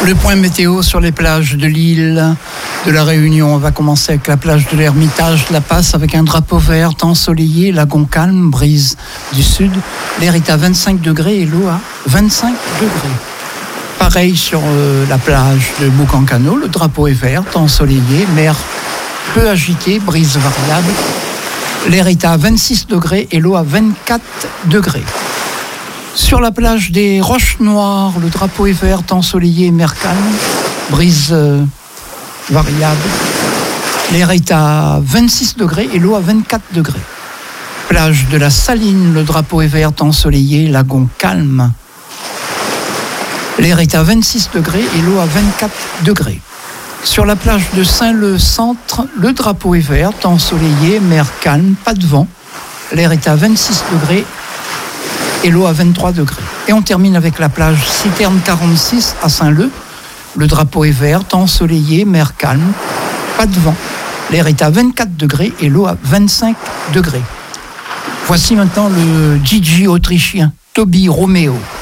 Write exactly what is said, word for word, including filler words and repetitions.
Le point météo sur les plages de l'île de la Réunion. On va commencer avec la plage de l'Ermitage, La Passe, avec un drapeau vert, temps ensoleillé, lagon calme, brise du sud. L'air est à vingt-cinq degrés et l'eau à vingt-cinq degrés. Pareil sur euh, la plage de Boucancano, le drapeau est vert, temps ensoleillé, mer peu agitée, brise variable. L'air est à vingt-six degrés et l'eau à vingt-quatre degrés. Sur la plage des Roches Noires, le drapeau est vert, temps ensoleillé, mer calme, brise euh, variable. L'air est à vingt-six degrés et l'eau à vingt-quatre degrés. Plage de la Saline, le drapeau est vert, temps ensoleillé, lagon calme. L'air est à vingt-six degrés et l'eau à vingt-quatre degrés. Sur la plage de Saint-Leu-Centre, le drapeau est vert, temps ensoleillé, mer calme, pas de vent. L'air est à vingt-six degrés et l'eau à vingt-trois degrés. Et on termine avec la plage Citerne quarante-six à Saint-Leu. Le drapeau est vert, temps ensoleillé, mer calme, pas de vent. L'air est à vingt-quatre degrés et l'eau à vingt-cinq degrés. Voici maintenant le Gigi autrichien, Toby Romeo.